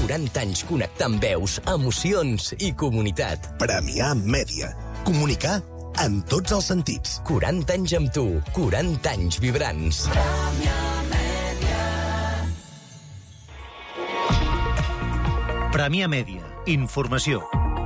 40 anys connectant veus, emocions i comunitat. Premià Mèdia. Comunicar en tots els sentits. 40 anys amb tu, 40 anys vibrants. Premià Mèdia. Informació.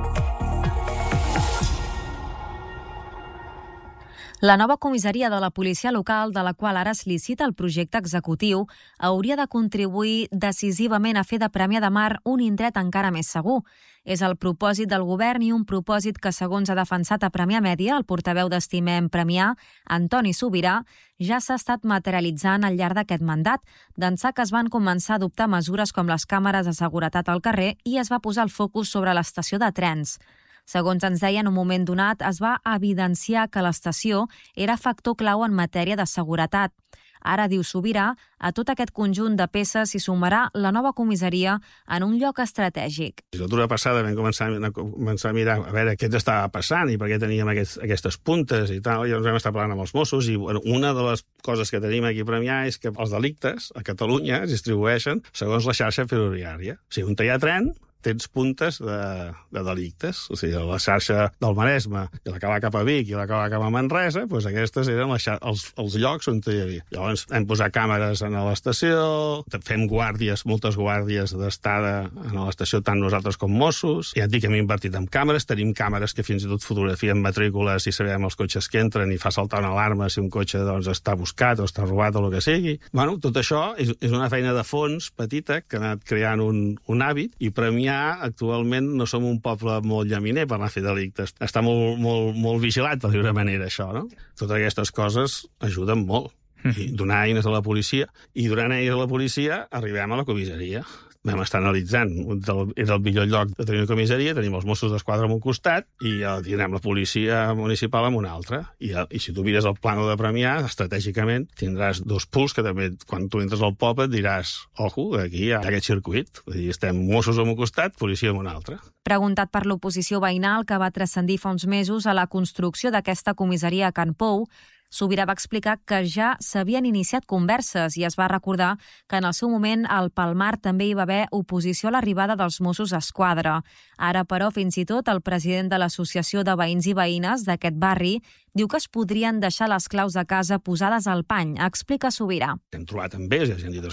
La nova comissaria de la policia local, de la qual ara es licita el projecte executiu, hauria de contribuir decisivament a fer de Premià de Mar un indret encara més segur. És el propòsit del govern i un propòsit que, segons ha defensat a Premià Mèdia, el portaveu d'Estimem Premià, Antoni Subirà, ja s'ha estat materialitzant al llarg d'aquest mandat, d'ençà que es van començar a adoptar mesures com les càmeres de seguretat al carrer i es va posar el focus sobre l'estació de trens. Segons ens deia, en un moment donat es va evidenciar que l'estació era factor clau en matèria de seguretat. Ara, diu Subirà, a tot aquest conjunt de peces s'hi sumarà la nova comissaria en un lloc estratègic. La legislatura passada vam començar a mirar a veure què ens estava passant i per què teníem aquestes puntes i tal, i ens vam estar parlant amb els Mossos, i una de les coses que tenim aquí a Premià és que els delictes a Catalunya es distribueixen segons la xarxa ferroviària. O sigui, on hi ha tren, tens puntes de delictes. O sigui, la xarxa del Maresme, i la que va cap a Vic i la que va cap a Manresa, doncs aquestes eren els llocs on hi havia. Llavors hem posat càmeres a l'estació, fem moltes guàrdies d'estada a l'estació, tant nosaltres com Mossos. Ja et dic que hem invertit en càmeres, tenim càmeres que fins i tot fotografien matrícules i sabem els cotxes que entren i fa saltar una alarma si un cotxe està buscat o està robat o el que sigui. Bueno, tot això és una feina de fons petita que ha anat creant un hàbit, i Premià actualment no som un poble molt llaminer per anar a fer delictes. Està molt vigilat, per dir-ho manera, això, no? Totes aquestes coses ajuden molt. I donar eines a la policia. I donant eines a la policia arribem a la comissaria. Vam estar analitzant, era el millor lloc de tenir una comissaria, tenim els Mossos d'Esquadra en un costat i tindrem la policia municipal en un altre. I si tu mires el plano de Premià, estratègicament tindràs dos punts que també, quan tu entres al poble, et diràs, ojo, aquí hi ha aquest circuit. Vull dir, estem Mossos en un costat, policia en un altre. Preguntat per l'oposició veïnal que va transcendir fa uns mesos a la construcció d'aquesta comissaria a Can Pou, Subirà va explicar que ja s'havien iniciat converses i es va recordar que en el seu moment al Palmar també hi va haver oposició a l'arribada dels Mossos d'Esquadra. Ara, però, fins i tot el president de l'Associació de Veïns i Veïnes d'aquest barri diu que es podrien deixar les claus de casa posades al pany, explica Subirà. Hem trobat amb ells, ja han dit,